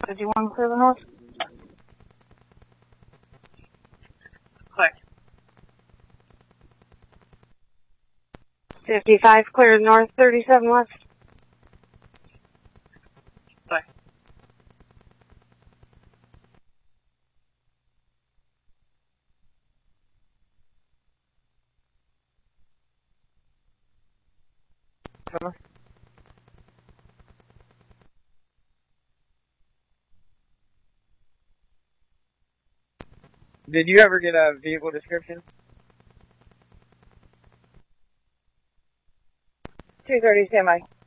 Did you want to clear the north? Clear. 55 clear north, 37 left. Clear. Did you ever get a vehicle description? 230 standby.